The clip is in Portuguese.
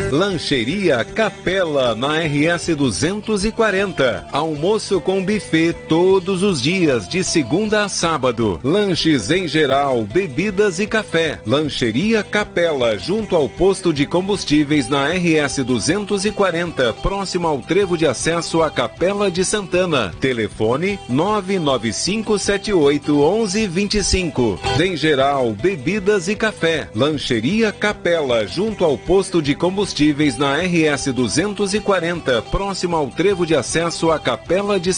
Lancheria Capela, na RS 240. Almoço com buffet todos os dias, de segunda a sábado. Lanches em geral, bebidas e café. Lancheria Capela, junto ao posto de combustíveis na RS 240, próximo ao trevo de acesso à Capela de Santana. Telefone 995781125. Em geral, bebidas e café. Lancheria Capela, junto ao posto de combustíveis na RS 240, próximo ao trevo de acesso à Capela de